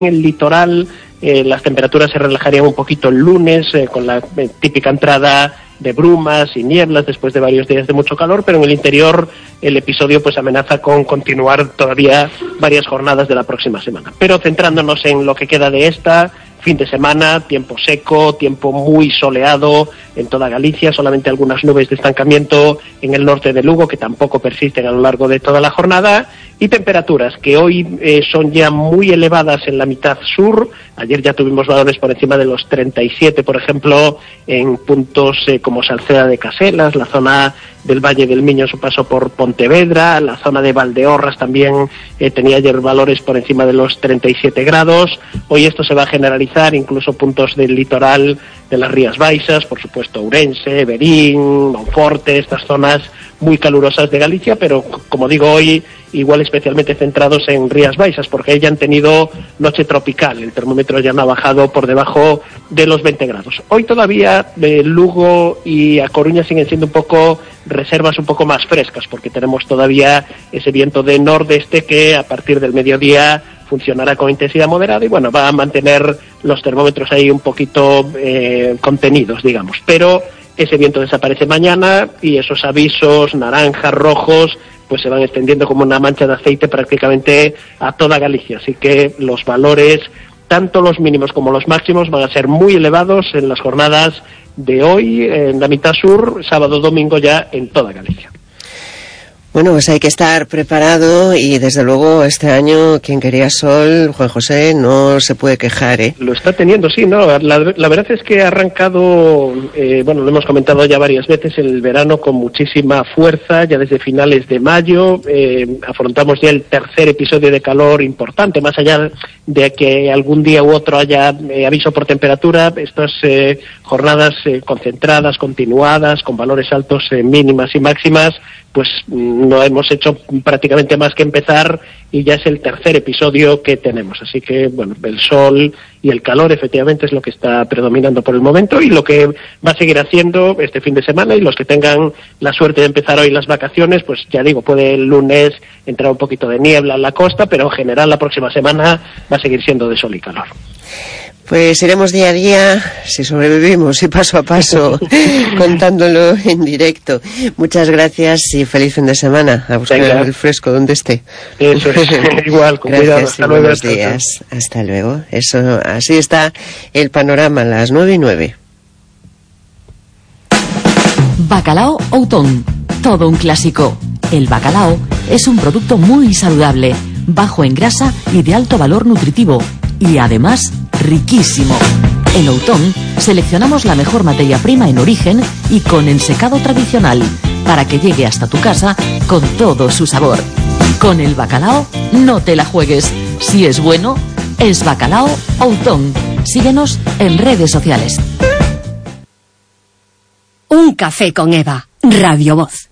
el litoral las temperaturas se relajarían un poquito el lunes, con la típica entrada de brumas y nieblas después de varios días de mucho calor, pero en el interior el episodio pues amenaza con continuar todavía varias jornadas de la próxima semana. Pero centrándonos en lo que queda de esta, fin de semana, tiempo seco, tiempo muy soleado en toda Galicia, solamente algunas nubes de estancamiento en el norte de Lugo, que tampoco persisten a lo largo de toda la jornada, y temperaturas que hoy son ya muy elevadas en la mitad sur. Ayer ya tuvimos valores por encima de los 37, por ejemplo, en puntos como Salceda de Caselas, la zona del Valle del Miño, su paso por Pontevedra, la zona de Valdeorras también tenía ayer valores por encima de los 37 grados. Hoy esto se va a generalizar, incluso puntos del litoral de las Rías Baixas, por supuesto Ourense, Verín, Monforte, estas zonas muy calurosas de Galicia, pero como digo hoy, igual especialmente centrados en Rías Baixas, porque ya han tenido noche tropical, el termómetro ya no ha bajado por debajo de los 20 grados. Hoy todavía Lugo y A Coruña siguen siendo un poco reservas un poco más frescas, porque tenemos todavía ese viento de nordeste que a partir del mediodía funcionará con intensidad moderada y bueno, va a mantener los termómetros ahí un poquito contenidos, digamos, pero ese viento desaparece mañana y esos avisos naranjas, rojos, pues se van extendiendo como una mancha de aceite prácticamente a toda Galicia, así que los valores, tanto los mínimos como los máximos, van a ser muy elevados en las jornadas de hoy en la mitad sur, sábado, domingo ya en toda Galicia. Bueno, pues hay que estar preparado y desde luego este año quien quería sol, Juan José, no se puede quejar, ¿eh? Lo está teniendo, sí, ¿no? La verdad es que ha arrancado, bueno, lo hemos comentado ya varias veces, el verano con muchísima fuerza, ya desde finales de mayo, afrontamos ya el tercer episodio de calor importante, más allá de que algún día u otro haya aviso por temperatura, estas jornadas concentradas, continuadas, con valores altos mínimas y máximas, pues no hemos hecho prácticamente más que empezar y ya es el tercer episodio que tenemos. Así que, bueno, el sol y el calor efectivamente es lo que está predominando por el momento y lo que va a seguir haciendo este fin de semana, y los que tengan la suerte de empezar hoy las vacaciones, pues ya digo, puede el lunes entrar un poquito de niebla en la costa, pero en general la próxima semana va a seguir siendo de sol y calor. Pues iremos día a día, si sobrevivimos, y paso a paso, contándolo en directo. Muchas gracias y feliz fin de semana. A buscar el fresco donde esté. Eso es, igual, con gracias, cuidado. Hasta luego. Buenos días. Hasta luego. Eso, así está el panorama, las 9:09. Bacalao Outón, todo un clásico. El bacalao es un producto muy saludable, bajo en grasa y de alto valor nutritivo. Y además, riquísimo. En Outón seleccionamos la mejor materia prima en origen y con ensecado tradicional, para que llegue hasta tu casa con todo su sabor. Con el bacalao no te la juegues. Si es bueno, es Bacalao Outón. Síguenos en redes sociales. Un café con Eva, Radio Voz.